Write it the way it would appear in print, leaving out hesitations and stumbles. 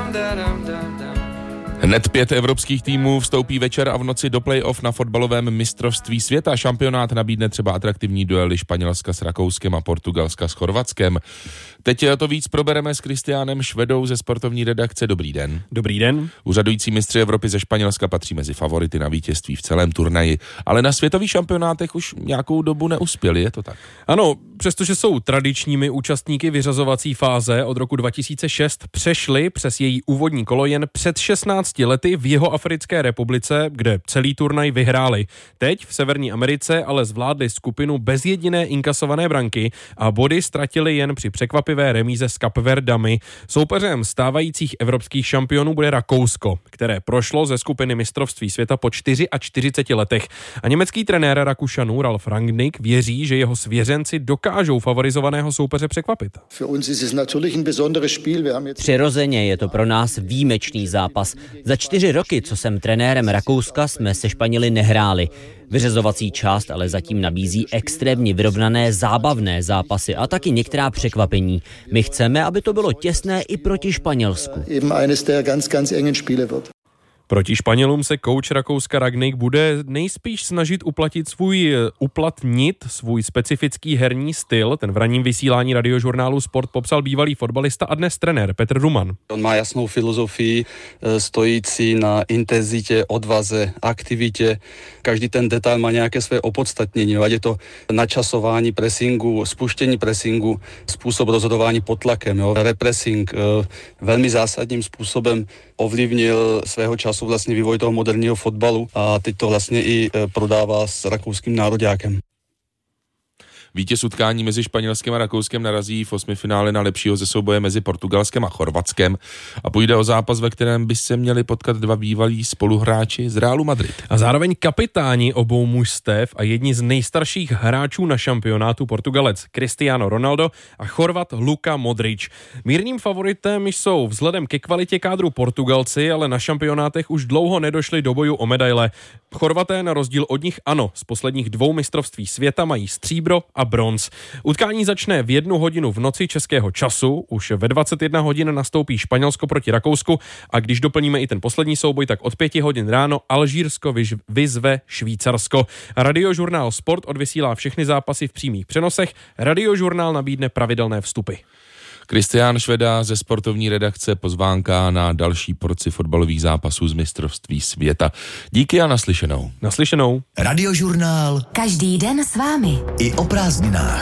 Hned 5 evropských týmů vstoupí večer a v noci do play-off na fotbalovém mistrovství světa. Šampionát nabídne třeba atraktivní duely Španělska s Rakouskem a Portugalska s Chorvatskem. Teď to víc probereme s Kristiánem Švedou ze sportovní redakce. Dobrý den. Dobrý den. Úřadující mistři Evropy ze Španělska patří mezi favority na vítězství v celém turnaji, ale na světových šampionátech už nějakou dobu neuspěli, je to tak? Ano, přestože jsou tradičními účastníky vyřazovací fáze od roku 2006, přešli přes její úvodní kolo jen před 16 lety v Jihoafrické republice, kde celý turnaj vyhráli. Teď v Severní Americe ale zvládli skupinu bez jediné inkasované branky a body ztratili jen při překvapivé remíze s Kapverdami. Soupeřem stávajících evropských šampionů bude Rakousko, které prošlo ze skupiny mistrovství světa po 44 letech. A německý trenér Rakušanů Ralf Rangnick věří, že jeho svěřenci dokážou favorizovaného soupeře překvapit. Přirozeně je to pro nás výjimečný zápas. Za 4 roky, co jsem trenérem Rakouska, jsme se Španěli nehráli. Vyřazovací část ale zatím nabízí extrémně vyrovnané zábavné zápasy a taky některá překvapení. My chceme, aby to bylo těsné i proti Španělsku. Proti Španělům se kouč Rakouska Rangnick bude nejspíš snažit uplatnit svůj specifický herní styl. Ten v ranním vysílání radiožurnálu Sport popsal bývalý fotbalista a dnes trenér Petr Ruman. On má jasnou filozofii stojící na intenzitě, odvaze, aktivitě. Každý ten detail má nějaké své opodstatnění. Ať je to načasování pressingu, spuštění pressingu, způsob rozhodování pod tlakem, repressing velmi zásadním způsobem ovlivnil svého času vlastně vývoj toho moderního fotbalu a teď to vlastně i prodává s rakouským nároďákem. Vítěz utkání mezi Španělskem a Rakouskem narazí v osmifinále na lepšího ze souboje mezi Portugalskem a Chorvatskem a půjde o zápas, ve kterém by se měli potkat dva bývalí spoluhráči z Realu Madrid. A zároveň kapitáni obou mužstev a jedni z nejstarších hráčů na šampionátu, Portugalec Cristiano Ronaldo a Chorvat Luka Modric. Mírným favoritem jsou vzhledem ke kvalitě kádru Portugalci, ale na šampionátech už dlouho nedošli do boju o medaile. Chorvaté na rozdíl od nich z posledních 2 mistrovství světa mají stříbro a bronz. Utkání začne v 1 hodinu v noci českého času, už ve 21 hodin nastoupí Španělsko proti Rakousku a když doplníme i ten poslední souboj, tak od 5 hodin ráno Alžírsko vyzve Švýcarsko. Radiožurnál Sport odvysílá všechny zápasy v přímých přenosech, radiožurnál nabídne pravidelné vstupy. Kristián Šveda ze sportovní redakce, pozvánka na další porci fotbalových zápasů z mistrovství světa. Díky a naslyšenou. Naslyšenou. Radiožurnál. Každý den s vámi. I o prázdninách.